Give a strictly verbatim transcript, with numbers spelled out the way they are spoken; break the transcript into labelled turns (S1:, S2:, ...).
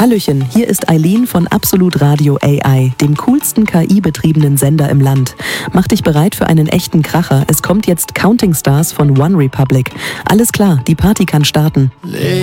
S1: Hallöchen, hier ist Eileen von Absolut Radio A I, dem coolsten K I-betriebenen Sender im Land. Mach dich bereit für einen echten Kracher. Es kommt jetzt Counting Stars von One Republic. Alles klar, die Party kann starten.